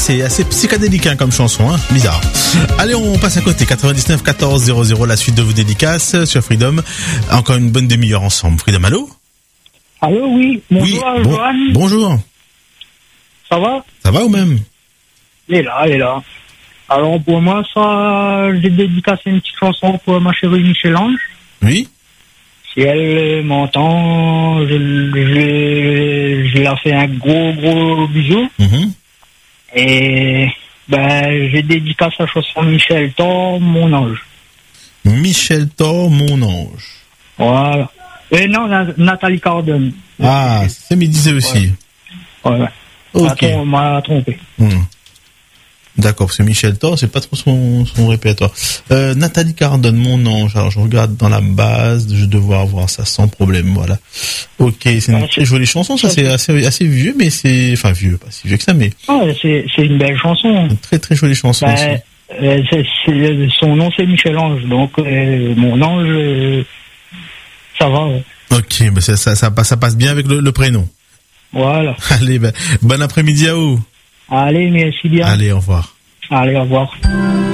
c'est assez psychédélique hein, comme chanson, hein. Bizarre. Allez, on passe à côté. 99 14 00, la suite de vos dédicaces sur Freedom. Encore une bonne demi-heure ensemble. Freedom, allô? Allô, oui. Bonjour, oui, Johan. Bonjour. Ça va? Ça va ou même? Il est là. Alors, pour moi, ça, j'ai dédicacé une petite chanson pour ma chérie Michel-Ange. Oui. Si elle m'entend, je la fais un gros bisou. Et, j'ai dédicacé la chanson Michel Thor, mon ange. Michel Thor, mon ange. Voilà. Et non, Nathalie Cardone. Ah, c'est me disait aussi. Ouais. Ok. On m'a trompé. D'accord, parce que Michel Thor, c'est pas trop son répertoire. Nathalie Cardone, mon ange. Alors, je regarde dans la base, je vais devoir avoir ça sans problème, voilà. Ok, c'est une très jolie chanson, ça, c'est assez vieux, mais c'est, enfin, vieux, pas si vieux que ça, mais. C'est une belle chanson. Une très, très jolie chanson aussi. Son nom, c'est Michel-Ange, donc, mon ange, ça va. Ok, ça passe bien avec le prénom. Voilà. Allez, bon après-midi à vous. Allez, merci bien. Allez, au revoir. Allez, au revoir.